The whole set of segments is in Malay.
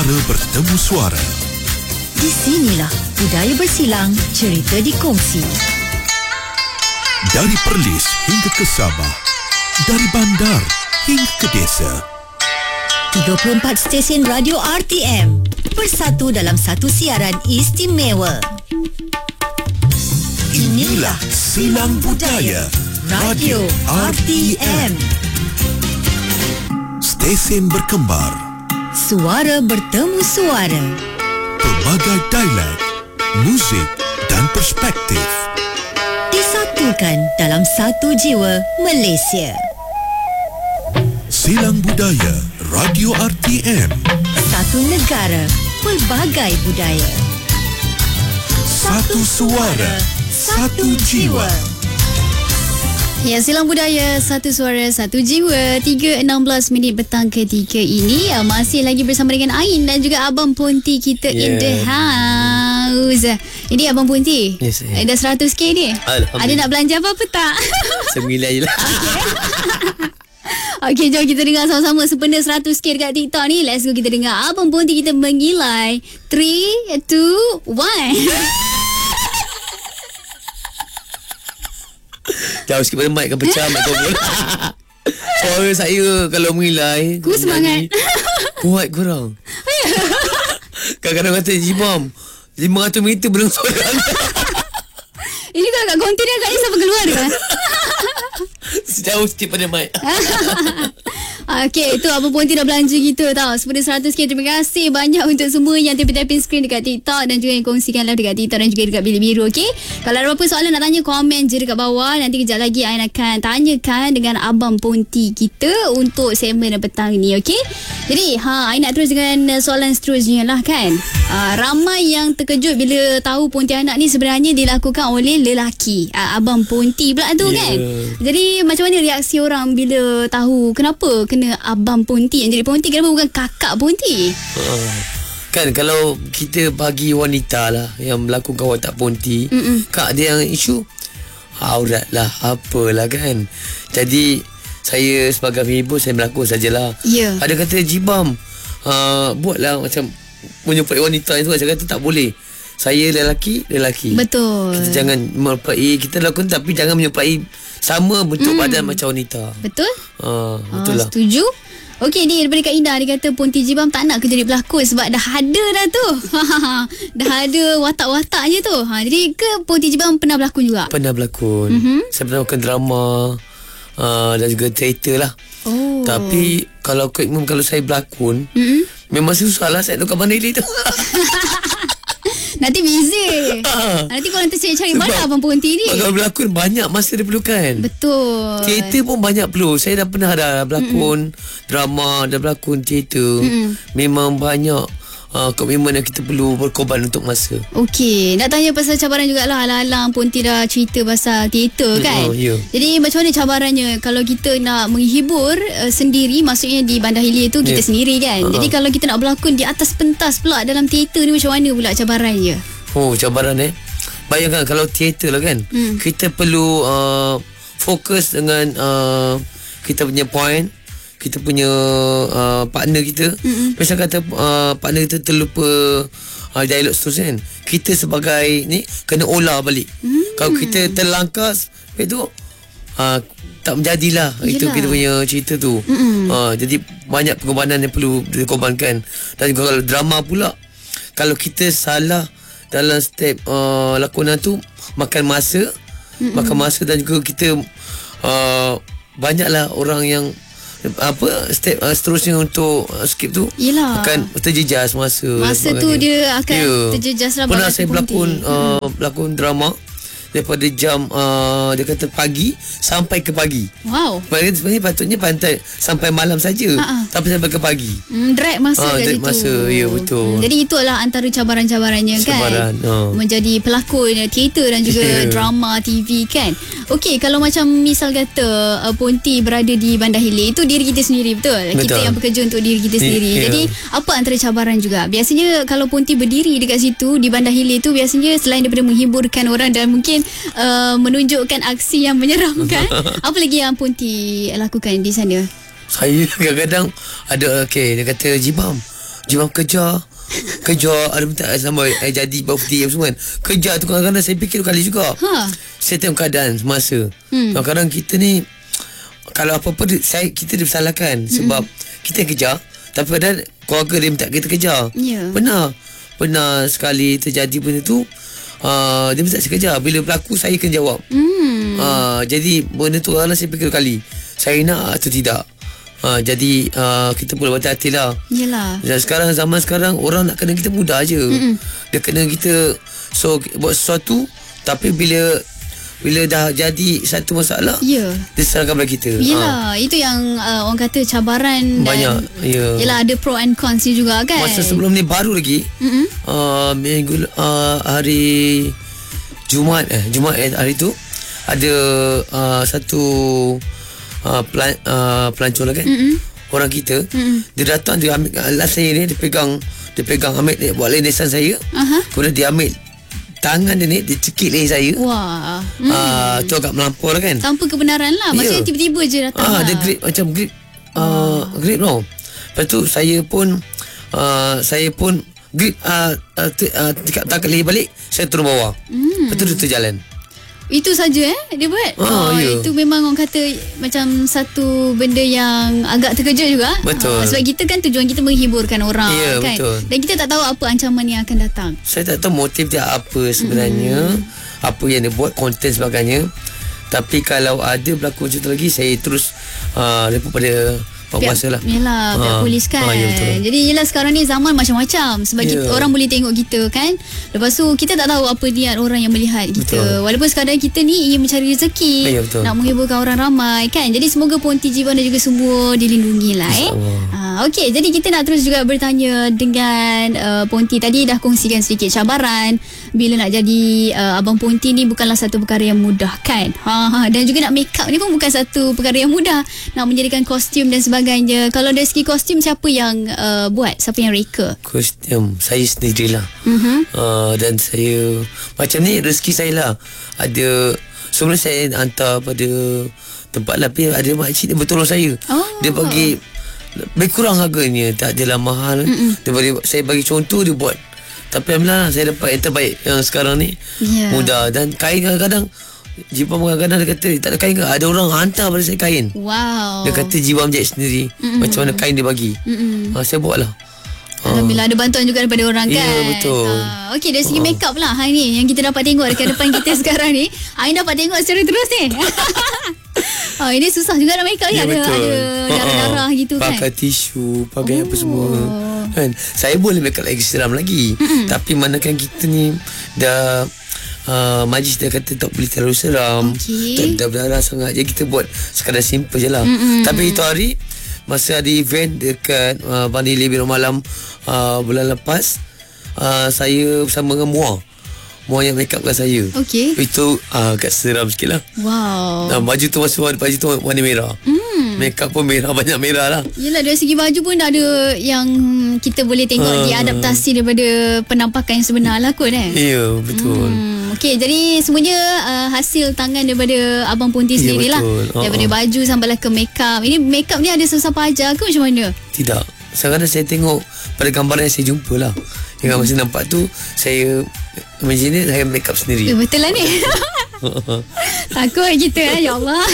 Suara bertemu suara. Di sinilah budaya bersilang, cerita dikongsi. Dari Perlis hingga ke Sabah, dari bandar hingga ke desa. 34 stesen radio RTM bersatu dalam satu siaran istimewa. Inilah Silang Budaya Radio RTM. Stesen berkembar, Suara bertemu suara. pelbagai dialek, muzik dan perspektif. Disatukan dalam satu jiwa Malaysia. Silang Budaya Radio RTM. Satu negara, pelbagai budaya. Satu suara, satu jiwa. Ya, Silang Budaya, satu suara, satu jiwa. 3.16 minit petang ketiga ini masih lagi bersama dengan Ain dan juga Abang Ponti kita in the house. Ini Abang Ponti. Yes, Dah 100k ni. Ada nak belanja apa-apa tak? 9 je lah. Okey, jom kita dengar sama-sama sempena 100k dekat TikTok ni. Let's go, kita dengar Abang Ponti kita mengilai. 3, 2, 1. Jauh sikit pada mic kan pecah mic kau pun. Suara saya kalau mengilai Ku semangat. kuat korang. Kadang-kadang kata Jimam 500 meter belum suara. Ini kalau kat kontainer kat ni siapa keluar ke? Sejauh sikit pada mic. Okey, itu Abang Ponti dah belanja kita tau. Sempena 100k, terima kasih banyak untuk semua yang tapping screen dekat TikTok dan juga yang kongsikan live dekat TikTok dan juga dekat bilik biru. Okey, kalau ada apa-apa soalan nak tanya, komen je dekat bawah. Nanti kejap lagi Ain akan tanyakan dengan Abang Ponti kita untuk segmen petang ni. Okey, jadi Ain nak terus dengan soalan seterusnya lah kan. Ramai yang terkejut bila tahu Pontianak ni sebenarnya dilakukan oleh lelaki. Abang Ponti pula tu kan. Jadi macam mana reaksi orang bila tahu kenapa kena Abang Ponti yang jadi Ponti, kenapa bukan kakak Ponti? Kan kalau kita bagi wanita lah yang melakukan watak Ponti, kak dia yang isu aurat lah, apalah kan. Jadi saya sebagai penghibur, saya melakon sajalah. Ya. Ada kata Jibam buatlah macam menyupai wanita itu. Saya kata tak boleh. Saya lelaki. Betul. Kita jangan menyupai, kita lakon tapi jangan menyupai sama bentuk badan macam wanita. Betul? Betul lah. Setuju. Okey, ni daripada Kak Ina, dia kata Ponti Jibam tak nak kerja jadi pelakon sebab dah ada dah tu. Dah ada watak-wataknya tu. Jadi ke Ponti Jibam pernah berlakon juga? Pernah berlakon. Saya pernah berlakon drama dan juga teater lah. Tapi kalau saya berlakon, memang susah lah saya tukar bandar tu. Nanti busy. Nanti korang tercari-cari mana Abang Ponti ni. Kalau berlakon banyak masa diperlukan. Betul. Teater pun banyak perlu. Saya dah pernah berlakon drama, dah berlakon teater. Memang banyak komitmen yang kita perlu berkorban untuk masa. Okey, nak tanya pasal cabaran jugalah. Alang-alang Ponti dah cerita pasal teater kan. Ya. Jadi macam mana cabarannya kalau kita nak menghibur sendiri, maksudnya di Bandar Hilir tu kita sendiri kan. Jadi kalau kita nak berlakon di atas pentas pula dalam teater ni, macam mana pula cabarannya? Cabaran bayangkan kalau teater lah kan. Kita perlu fokus dengan kita punya point, kita punya partner kita. Macam kata partner kita terlupa dialog seterusnya kan. Kita sebagai ni kena olah balik. Kalau kita terlangkas itu tak menjadilah. Yelah. Itu kita punya cerita tu. Jadi banyak pengorbanan yang perlu dikorbankan. Dan juga kalau drama pula, kalau kita salah dalam step lakonan tu, makan masa dan juga kita banyaklah orang yang step seterusnya untuk skip tu. Yelah. Akan terjejas masa tu dia akan terjejas lah. Pernah saya berlakon drama daripada jam dia kata pagi sampai ke pagi. Wow. Sebenarnya patutnya pantai sampai malam saja. Tapi sampai ke pagi. Drag masa kat drag situ. masa, ya betul. Jadi itulah antara cabaran-cabarannya kan. Menjadi pelakon teater dan juga drama TV kan. Okey, kalau macam misal kata Ponti berada di Bandar Hilir, itu diri kita sendiri, betul? Kita yang bekerja untuk diri kita sendiri. Jadi apa antara cabaran juga? Biasanya kalau Ponti berdiri dekat situ di Bandar Hilir tu, biasanya selain daripada menghiburkan orang dan mungkin menunjukkan aksi yang menyeramkan, apa lagi yang Ponti lakukan di sana? Saya kadang-kadang ada dia kata Jibam Jibam kejar ada minta sama jadi birthday semua kan. Kejar tu kadang-kadang saya fikir 2 kali juga. Saya tengok keadaan semasa. Kadang-kadang kita ni kalau apa-apa kita disalahkan sebab kita yang kejar, tapi padahal keluarga dia minta kita kejar. Pernah sekali terjadi benda tu. Dia minta saya kejar. Bila berlaku saya kena jawab. Jadi benda tu kadang saya fikir 2 kali, saya nak atau tidak. Jadi kita perlu berhati-hati lah. Yelah. Dan zaman sekarang orang nak kena kita mudah je. Dia kena kita buat sesuatu, tapi bila dah jadi satu masalah, dia serahkan pada kita. Yelah, itu yang orang kata cabaran banyak. Yelah, ada pro and cons juga kan. Masa sebelum ni baru lagi minggu hari Jumaat hari tu ada satu pelancong lah kan. Orang kita dia datang, dia ambil alat saya ni, dia pegang ambil dia buat lesan saya. Kemudian dia ambil tangan dia ni, dia cekik leher saya. Wah. Tu agak melampau lah kan. Tanpa kebenaran lah. Maksudnya tiba-tiba je datang lah. Dia grip macam grip tau. Lepas tu saya pun grip takat leher balik, saya turun bawah. Lepas tu dia terjalan. Itu saja dia buat. Itu memang orang kata macam satu benda yang agak terkejut juga. Betul. Sebab kita kan tujuan kita menghiburkan orang kan. Betul. Dan kita tak tahu apa ancaman yang akan datang. Saya tak tahu motif dia apa sebenarnya, apa yang dia buat, konten sebagainya. Tapi kalau ada berlaku macam tu lagi, saya terus report pada penguasa lah. Yelah, pihak polis kan. Jadi yelah, sekarang ni zaman macam-macam. Sebab kita, orang boleh tengok kita kan. Lepas tu kita tak tahu apa niat orang yang melihat kita. Walaupun sekadar kita ni ingin mencari rezeki, nak menghiburkan orang ramai kan. Jadi semoga Ponti Jiwan dan juga semua dilindungi lah Okey, jadi kita nak terus juga bertanya dengan Ponti. Tadi dah kongsikan sedikit cabaran bila nak jadi Abang Ponti ni bukanlah satu perkara yang mudah kan. Dan juga nak make up ni pun bukan satu perkara yang mudah. Nak menjadikan kostum dan sebagainya. Kalau dari segi kostum, siapa yang buat? Siapa yang reka? Kostum saya sendirilah. Dan saya macam ni rezeki saya lah. Ada sebenarnya saya hantar pada tempat lah, tapi ada makcik dia bertolong saya. Dia bagi lebih kurang harganya, tak adalah mahal. Saya bagi contoh, dia buat. Tapi alhamdulillah saya dapat yang terbaik yang sekarang ni. Mudah. Dan kain kadang-kadang Jibam kadang-kadang dia kata tak ada kain ke, ada orang hantar pada saya kain. Wow. Dia kata Jibam jahit sendiri. Macam mana kain dia bagi. Saya buat lah. Alhamdulillah ada bantuan juga daripada orang kan. Ya, betul. Okey, dari segi make up lah hari ni yang kita dapat tengok dekat depan kita sekarang ni. Ain dapat tengok secara terus ni. Ini susah juga nak make up ni. Ada darah-darah gitu kan. Pakai tisu, pakai apa semua kan. Saya boleh make up lagi seram lagi. Tapi manakan kita ni dah majlis dia kata tak boleh terlalu seram, tak berdarah sangat. Jadi kita buat sekadar simple je lah. Tapi itu hari masa ada event dekat Bandar Biru Malam bulan lepas, saya bersama dengan Muar yang make upkan saya. Itu agak seram sikit lah. Wow. Baju tu warna merah. Make up pun merah, banyak merah lah. Yelah, dari segi baju pun ada yang kita boleh tengok diadaptasi daripada penampakan yang sebenar lah kot Ya, betul. Okey, jadi semuanya hasil tangan daripada Abang Ponti sendiri lah. Daripada baju sampailah ke make up. Ini make up ni ada susah payah ke macam mana? Tidak. Sekarang saya tengok pada gambaran yang saya jumpa lah. Yang masa nampak tu, saya macam ni, saya make up sendiri. Betul lah ni. Takut kita ya Allah.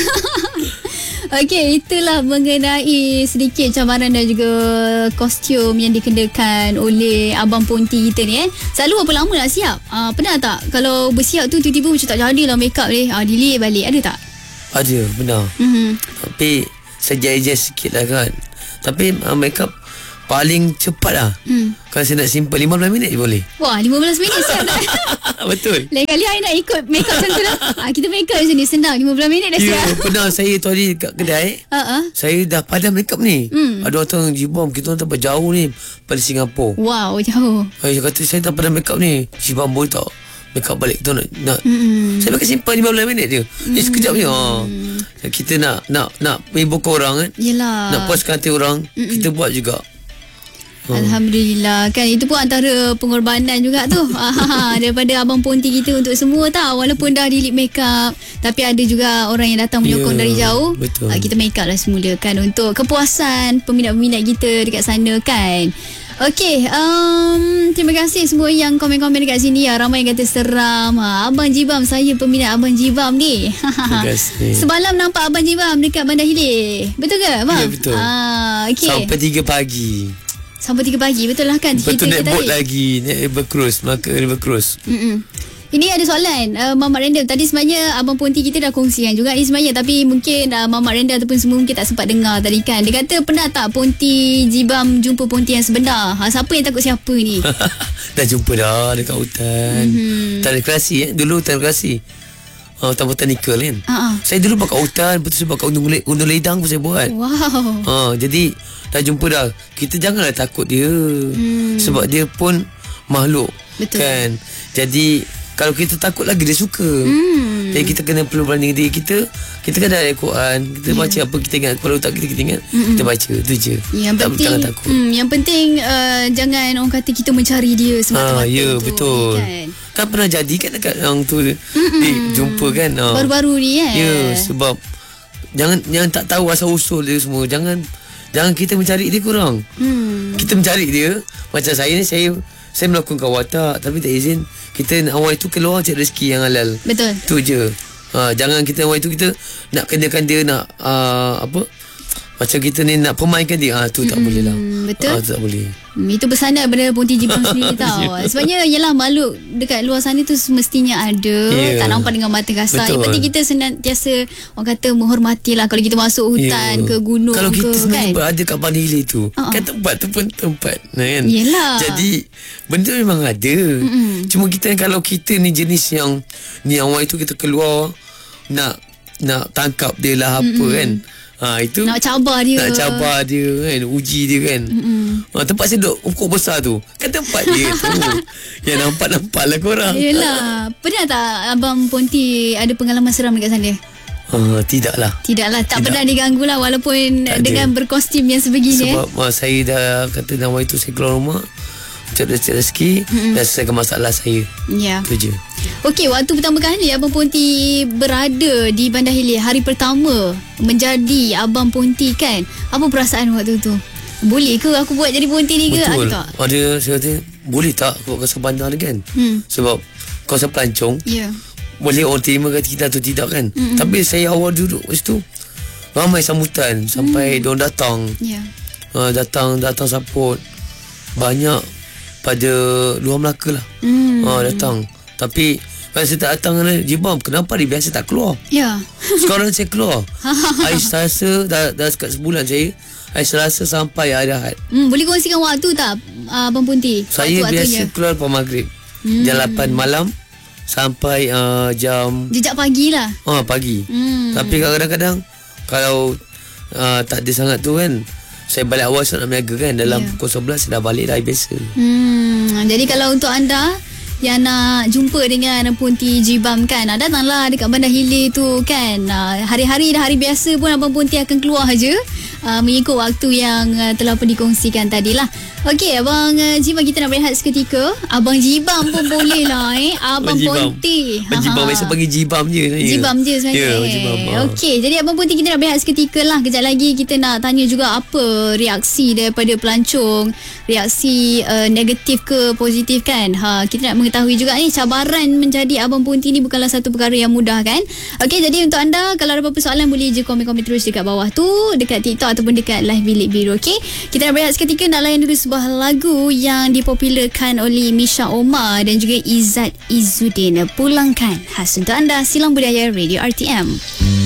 Okey, itulah mengenai sedikit cabaran dan juga kostum yang dikenakan oleh Abang Ponti kita ni Selalu berapa lama nak siap? Pernah tak kalau bersiap tu tiba-tiba macam tak jadilah make up ni, delay balik, ada tak? Ada, benar. Tapi saya adjust sikit lah kan. Tapi make up paling cepat lah. Kalau saya nak simple 15 minit je boleh. Wah, 15 minit siap dah. Betul. Lain kali I nak ikut make up macam tu lah. Kita make up macam ni senang, 15 minit dah siap. Ya, pernah saya tu hari kat kedai. Saya dah padam make up ni. Ada orang Jibam, kita orang tempat jauh ni pada Singapura. Wow, jauh. Saya kata saya dah padam make up ni. Jibam boleh tak make up balik tu nak. Saya pakai simple 15 minit je. Sekejap je. Kita nak menghiburkan orang kan. Yelah. Nak puaskan hati orang, kita buat juga. Alhamdulillah kan, itu pun antara pengorbanan juga tu daripada Abang Ponti kita untuk semua tahu. Walaupun dah delete make up, tapi ada juga orang yang datang menyokong dari jauh. Kita make up lah semula kan, untuk kepuasan peminat-peminat kita dekat sana kan. Okey, terima kasih semua yang komen-komen dekat sini ya. Ramai yang kata seram. Abang Jibam, saya peminat Abang Jibam ni. Terima kasih. Semalam nampak Abang Jibam dekat Bandar Hilir. Betul ke, Abang? Ya, betul. Okay. Sampai 3 pagi. Sampai 3 pagi, betul lah kan? Betul, naik boat tadi lagi. Naik river cruise, Melaka river cruise. Ini ada soalan Mamat Random. Tadi sebenarnya Abang Ponti kita dah kongsikan juga ni sebenarnya, tapi mungkin Mamat Random ataupun semua mungkin tak sempat dengar tadi kan. Dia kata pernah tak Ponti Jibam jumpa Ponti yang sebenar? Siapa yang takut siapa ni? Dah jumpa dah dekat hutan. Hutan rekreasi Dulu hutan rekreasi. Hutan botanikal kan. Saya dulu pakai hutan, betul saya pakai undang ledang pun saya buat. Wow. Jadi dah jumpa dah. Kita janganlah takut dia. Sebab dia pun makhluk. Betul. Kan. Jadi kalau kita takut lagi dia suka. Jadi kita kena perlu berani diri kita. Kita kan dah ada Al-Quran. Kita baca apa kita ingat, kepala otak kita ingat. Kita baca. Itu je. Yang penting jangan takut. yang penting jangan orang kata kita mencari dia semata-mata. Ya, tu, betul. Kan pernah jadi kan dekat yang tu jumpa kan. Baru-baru ni kan. Ya, sebab jangan tak tahu asal usul dia semua. Jangan kita mencari dia kurang. Kita mencari dia. Macam saya ni, saya melakukan watak tapi tak izin. Kita awal itu keluar cari rezeki yang halal. Betul. Tu je. Jangan kita awal itu kita nak kenakan dia, nak apa, macam kita ni nak permainkan dia. Tu tak boleh lah. Betul. Tu tak boleh. Itu pesan daripada Ponti Jibam sendiri tau. Sebenarnya ialah makhluk dekat luar sana tu semestinya ada. Tak nampak dengan mata kasar. Yang penting kita senantiasa orang kata menghormati lah. Kalau kita masuk hutan ke gunung kalau kita sebenarnya kan, berada kat Bandar Hilir tu, kan tempat tu pun tempat kan. Yelah. Jadi benda memang ada. Cuma kita kalau kita ni jenis yang ni awal itu kita keluar nak tangkap dia lah apa kan. Itu nak cabar dia kan, uji dia kan. Tempat saya duduk ukur besar tu kan tempat dia tu. Ya, nampak lah korang. Yelah. Pernah tak Abang Ponti ada pengalaman seram dekat sana? Tidaklah. Tak pernah diganggu lah walaupun Tak dengan ada. berkostum yang sebegini. Sebab saya dah kata nama itu saya keluar rumah cari rezeki dan selesaikan masalah saya. Ya. Itu je. Okey, waktu pertama kali Abang Ponti berada di Bandar Hilir, hari pertama menjadi Abang Ponti kan, apa perasaan waktu tu? Boleh ke aku buat jadi Ponti ni ke? Betul. Tak? Ada saya kata boleh tak aku buat kawasan bandar ni kan. Sebab kawasan pelancong boleh orang terima kata kita atau tidak kan. Tapi saya awal duduk kat situ ramai sambutan sampai diorang datang. Datang support. Banyak pada luar Melaka lah. Datang. Tapi kalau saya tak datang kan, Jibam kenapa dia biasa tak keluar? Sekarang saya keluar. Hari Selasa dah sekat sebulan saya. Hari Selasa sampai hari Ahad. Boleh kongsikan waktu tak Abang Ponti? Saya biasa keluar lepas maghrib. Jam 8 malam sampai jam jejak pagi lah. Pagi. Tapi kadang-kadang kalau tak ada sangat tu kan, saya balik awal nak berniaga kan. Dalam pukul 11 saya dah balik dah biasa. Jadi kalau untuk anda yang nak jumpa dengan Ponti Jibam kan, datanglah dekat Bandar Hilir tu kan. Hari-hari dah hari biasa pun Abang Ponti akan keluar je mengikut waktu yang telah pun dikongsikan tadilah. Okey, Abang Jibam, kita nak berehat seketika. Abang Jibam pun boleh lah Abang Ponti. Abang Jibam biasa panggil Jibam je saya. Jibam je sebenarnya. Abang Jibam. Okey, jadi Abang Ponti kita nak berehat seketika lah. Kejap lagi kita nak tanya juga apa reaksi daripada pelancong. Reaksi negatif ke positif kan. Kita nak mengetahui juga ni cabaran menjadi Abang Ponti ni bukanlah satu perkara yang mudah kan. Okey, jadi untuk anda kalau ada apa-apa soalan boleh je komen-komen terus dekat bawah tu, dekat TikTok ataupun dekat live Bilik Biru. Okey, kita nak berehat seketika, nak layan dulu sebuah lagu yang dipopularkan oleh Misha Omar dan juga Izzat Izzuddin. Pulangkan khas untuk anda, Silang Budaya Radio RTM.